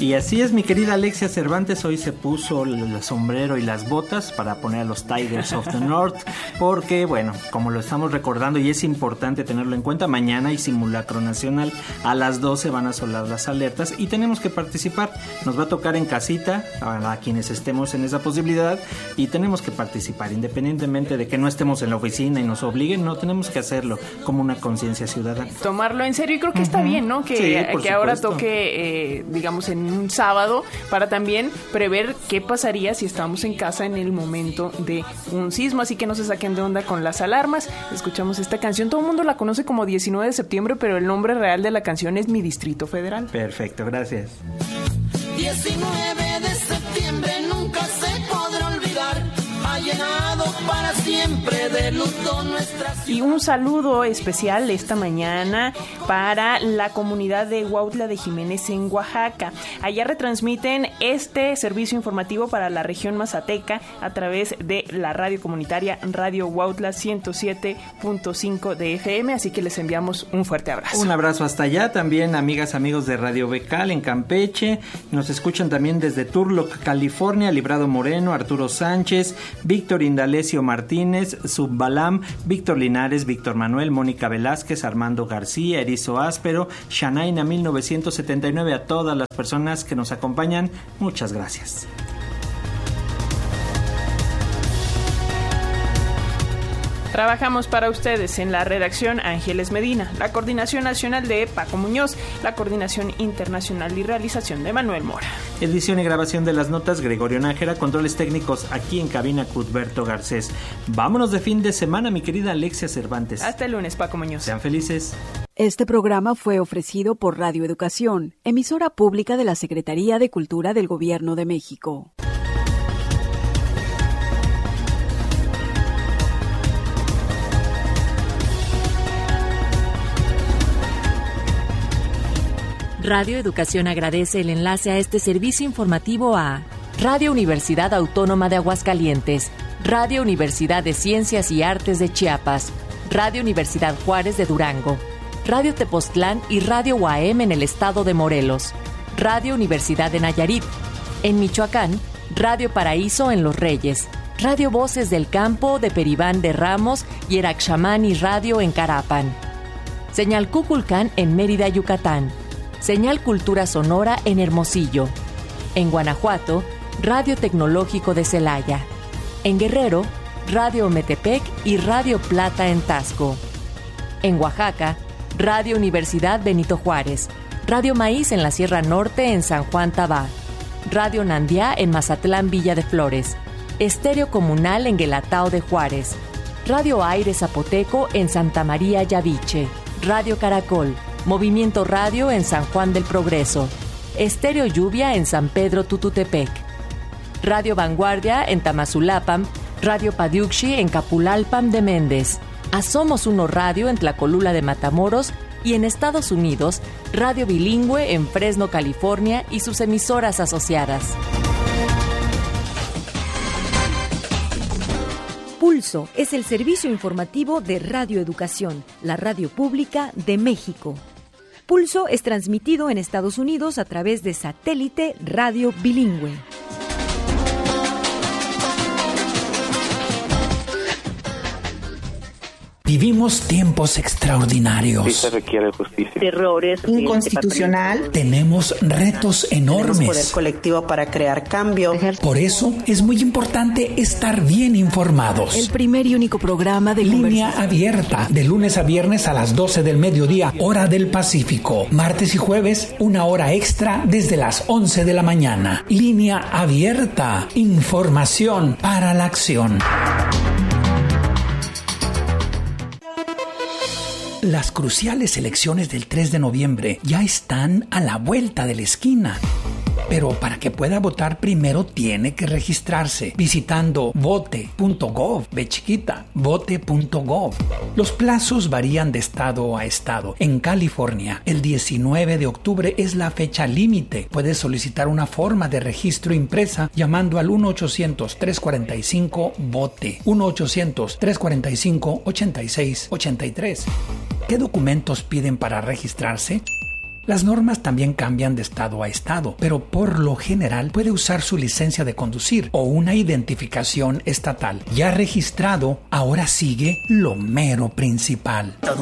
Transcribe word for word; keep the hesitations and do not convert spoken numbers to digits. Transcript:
Y así es, mi querida Alexia Cervantes, hoy se puso el sombrero y las botas para poner a los Tigers of the North, porque, bueno, como lo estamos recordando y es importante tenerlo en cuenta, mañana hay simulacro nacional, a las doce van a sonar las alertas y tenemos que participar. Nos va a tocar en casita, a quienes estemos en esa posibilidad, y tenemos que participar, independientemente de que no estemos en la oficina y nos obliguen, no, tenemos que hacerlo como una conciencia ciudadana. Tomarlo en serio, y creo que uh-huh. está bien, ¿no? Que, sí, que ahora toque, eh, digamos, en un sábado, para también prever qué pasaría si estamos en casa en el momento de un sismo, así que no se saquen de onda con las alarmas. Escuchamos esta canción, todo el mundo la conoce como diecinueve de septiembre, pero el nombre real de la canción es Mi Distrito Federal. Perfecto, gracias. diecinueve de septiembre nunca se podrá olvidar, ha llenado para siempre de luto nuestra ciudad. Y un saludo especial esta mañana para la comunidad de Huautla de Jiménez en Oaxaca. Allá retransmiten este servicio informativo para la región mazateca a través de la radio comunitaria Radio Huautla ciento siete punto cinco de F M, así que les enviamos un fuerte abrazo. Un abrazo hasta allá, también amigas, amigos de Radio Becal en Campeche, nos escuchan también desde Turlock, California, Librado Moreno, Arturo Sánchez, Víctor Indalecio Martínez, Subbalam, Víctor Linares, Víctor Manuel, Mónica Velázquez, Armando García, Erizo Áspero, Shanaina mil novecientos setenta y nueve, a todas las personas que nos acompañan, muchas gracias. Trabajamos para ustedes en la redacción Ángeles Medina, la coordinación nacional de Paco Muñoz, la coordinación internacional y realización de Manuel Mora. Edición y grabación de las notas Gregorio Nájera, controles técnicos aquí en cabina Cuthberto Garcés. Vámonos de fin de semana, mi querida Alexia Cervantes. Hasta el lunes, Paco Muñoz. Sean felices. Este programa fue ofrecido por Radio Educación, emisora pública de la Secretaría de Cultura del Gobierno de México. Radio Educación agradece el enlace a este servicio informativo a Radio Universidad Autónoma de Aguascalientes, Radio Universidad de Ciencias y Artes de Chiapas, Radio Universidad Juárez de Durango, Radio Tepoztlán y Radio U A M en el estado de Morelos, Radio Universidad de Nayarit, en Michoacán, Radio Paraíso en Los Reyes, Radio Voces del Campo de Peribán de Ramos y Eraxamani Radio en Carapan, Señal Cuculcán en Mérida, Yucatán, Señal Cultura Sonora en Hermosillo. En Guanajuato, Radio Tecnológico de Celaya. En Guerrero, Radio Metepec y Radio Plata en Tasco. En Oaxaca, Radio Universidad Benito Juárez. Radio Maíz en la Sierra Norte en San Juan Tabá. Radio Nandiá en Mazatlán Villa de Flores. Estéreo Comunal en Guelatao de Juárez. Radio Aire Zapoteco en Santa María Yaviche. Radio Caracol. Movimiento Radio en San Juan del Progreso, Estéreo Lluvia en San Pedro Tututepec, Radio Vanguardia en Tamazulapam, Radio Padiuxi en Capulalpam de Méndez, Asomos Uno Radio en Tlacolula de Matamoros y en Estados Unidos, Radio Bilingüe en Fresno, California y sus emisoras asociadas. Pulso es el servicio informativo de Radio Educación, la radio pública de México. Pulso es transmitido en Estados Unidos a través de satélite Radio Bilingüe. Vivimos tiempos extraordinarios. Sí se requiere justicia. Errores. Inconstitucional. Tenemos retos enormes. Tenemos poder colectivo para crear cambio. Por eso es muy importante estar bien informados. El primer y único programa de Línea Abierta, de lunes a viernes a las doce del mediodía, hora del Pacífico. Martes y jueves, una hora extra desde las once de la mañana. Línea Abierta. Información para la acción. Las cruciales elecciones del tres de noviembre ya están a la vuelta de la esquina. Pero para que pueda votar primero tiene que registrarse visitando vote punto gov, ve chiquita, vote punto gov. Los plazos varían de estado a estado. En California, el diecinueve de octubre es la fecha límite. Puedes solicitar una forma de registro impresa llamando al uno ochocientos, trescientos cuarenta y cinco, vote, uno ochocientos, trescientos cuarenta y cinco, ochenta y seis ochenta y tres. ¿Qué documentos piden para registrarse? Las normas también cambian de estado a estado, pero por lo general puede usar su licencia de conducir o una identificación estatal. Ya registrado, ahora sigue lo mero principal.